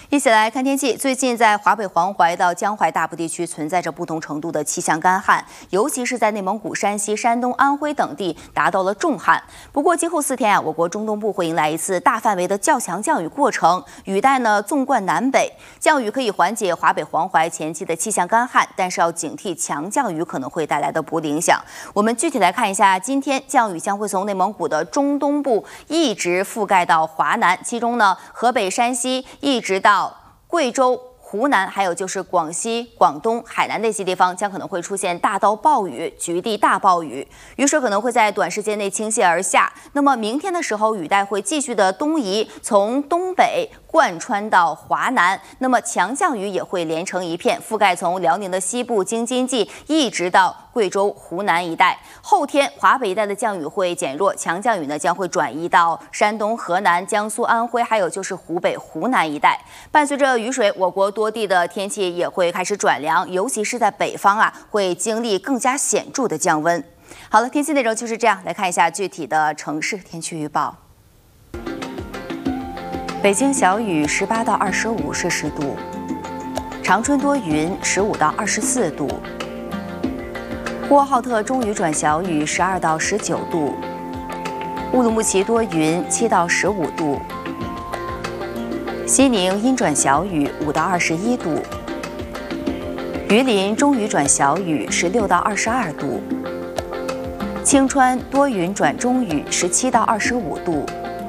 一起来看天气。最近在华北、黄淮到江淮大部地区存在着不同程度的气象干旱，尤其是在内蒙古、山西、山东、安徽等地达到了重旱。不过今后4天我国中东部会迎来一次大范围的较强降雨过程，雨带呢纵贯南北，降雨可以缓解华北、黄淮前期的气象干旱，但是要警惕强降雨可能会带来的不利影响。我们具体来看一下，今天降雨将会从内蒙古的中东部一直覆盖到华南，其中呢河北、山西一直到贵州、湖南，还有就是广西、广东、海南那些地方将可能会出现大到暴雨、局地大暴雨，雨水可能会在短时间内倾泻而下。那么明天的时候，雨带会继续的东移，从东北贯穿到华南，那么强降雨也会连成一片，覆盖从辽宁的西部京津冀一直到贵州、湖南一带。后天华北一带的降雨会减弱，强降雨呢将会转移到山东、河南、江苏、安徽，还有就是湖北、湖南一带。伴随着雨水，我国多地的天气也会开始转凉，尤其是在北方会经历更加显著的降温。好了，天气内容就是这样，来看一下具体的城市天气预报。北京小雨18到25摄氏度，长春多云15到24度，呼和浩特中雨转小雨12到19度，乌鲁木齐多云7到15度，西宁阴转小雨5到21度，榆林中雨转小雨16到22度，青川多云转中雨17到25度。